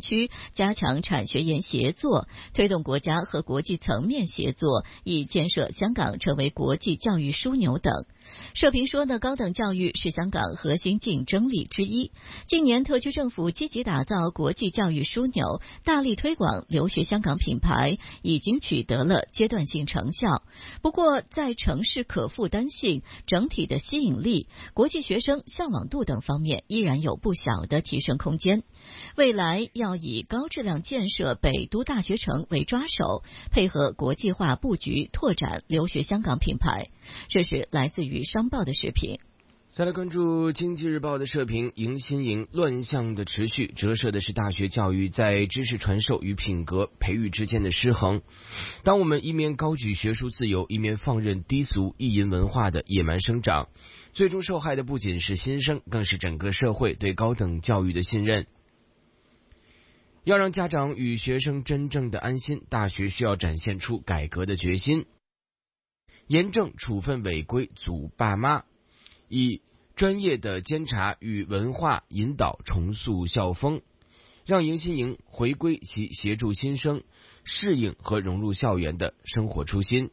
区，加强产学研协作，推动国家和国际层面协作，以建设香港成为国际教育枢纽等。社评说呢，高等教育是香港核心竞争力之一。近年，特区政府积极打造国际教育枢纽，大力推广留学香港品牌，已经取得了阶段性成效。不过，在城市可负担性、整体的吸引力、国际学生向往度等方面，依然有不小的提升空间。未来要以高质量建设北都大学城为抓手，配合国际化布局，拓展留学香港品牌。这是来自于商报的视频。 再来关注经济日报的社评，迎新营乱象的持续，折射的是大学教育在知识传授与品格培育之间的失衡。当我们一面高举学术自由，一面放任低俗意淫文化的野蛮生长，最终受害的不仅是新生，更是整个社会对高等教育的信任。要让家长与学生真正的安心，大学需要展现出改革的决心，严正处分违规阻爸妈，以专业的监察与文化引导重塑校风，让迎新营回归其协助新生适应和融入校园的生活初心。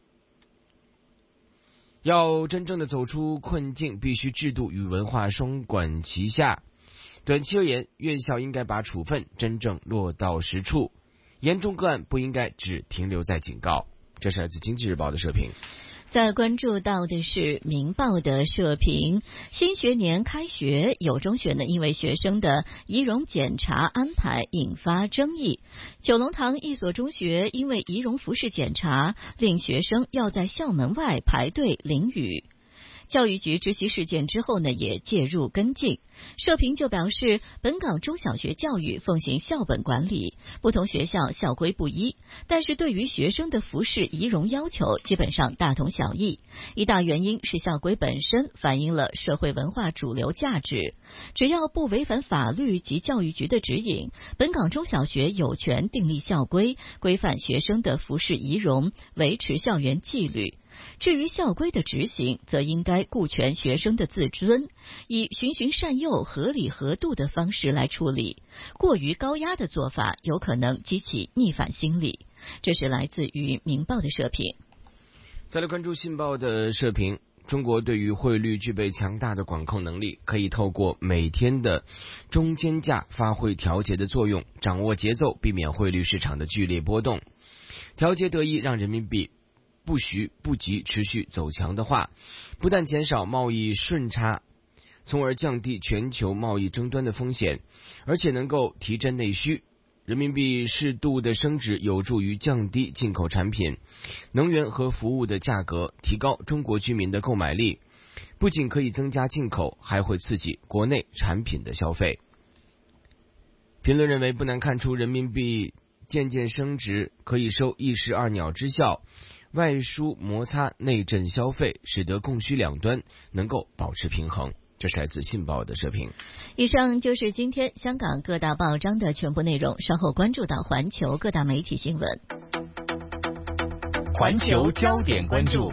要真正的走出困境，必须制度与文化双管齐下。短期而言，院校应该把处分真正落到实处，严重个案不应该只停留在警告。这是来自经济日报的社评。 在关注到的是明报的社评，新学年开学，有中学呢因为学生的仪容检查安排引发争议。九龙塘一所中学因为仪容服饰检查，令学生要在校门外排队淋雨。教育局知悉事件之后呢，也介入跟进。社评就表示，本港中小学教育奉行校本管理，不同学校校规不一，但是对于学生的服饰仪容要求基本上大同小异。一大原因是校规本身反映了社会文化主流价值，只要不违反法律及教育局的指引，本港中小学有权订立校规，规范学生的服饰仪容，维持校园纪律。至于校规的执行，则应该顾全学生的自尊，以循循善诱、合理合度的方式来处理。过于高压的做法，有可能激起逆反心理。这是来自于明报的社评。 再来关注信报的社评。中国对于汇率具备强大的管控能力，可以透过每天的中间价发挥调节的作用，掌握节奏，避免汇率市场的剧烈波动。调节得宜，让人民币不徐不急持续走强的话，不但减少贸易顺差，从而降低全球贸易争端的风险，而且能够提振内需。人民币适度的升值有助于降低进口产品、能源和服务的价格，提高中国居民的购买力，不仅可以增加进口，还会刺激国内产品的消费。评论认为，不难看出人民币渐渐升值可以收一石二鸟之效，外输摩擦内振消费，使得供需两端能够保持平衡。这是来自信报的社评。 以上就是今天香港各大报章的全部内容，稍后关注到环球各大媒体新闻。 环球焦点关注。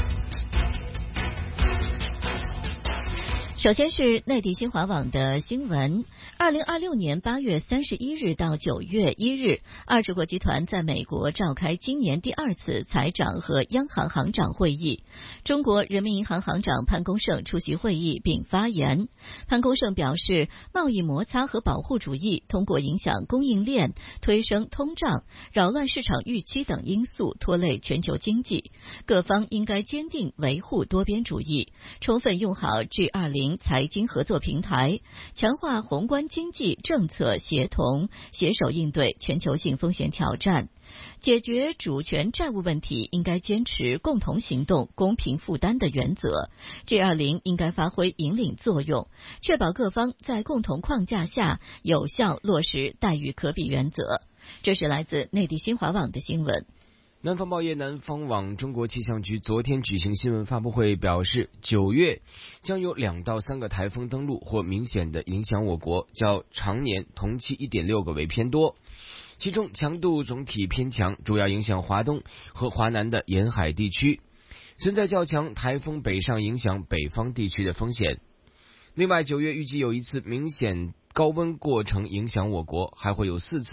首先是内地新华网的新闻。2026年8月31日到9月1日，二十国集团在美国召开今年第二次财长和央行行长会议。中国人民银行行长潘功胜出席会议并发言。潘功胜表示，贸易摩擦和保护主义通过影响供应链、推升通胀、扰乱市场预期等因素拖累全球经济，各方应该坚定维护多边主义，充分用好 G20 财经合作平台，强化宏观经济政策协同，携手应对全球性风险挑战。解决主权债务问题应该坚持共同行动、公平负担的原则。G20 应该发挥引领作用，确保各方在共同框架下有效落实待遇可比原则。这是来自内地新华网的新闻。 南方报业南方网中国气象局昨天举行新闻发布会表示，9月将有2到3个台风登陆或明显的影响我国，较常年同期 1.6 个为偏多，其中强度总体偏强，主要影响华东和华南的沿海地区，存在较强台风北上影响北方地区的风险。另外，9月预计有一次明显高温过程影响我国，还会有4次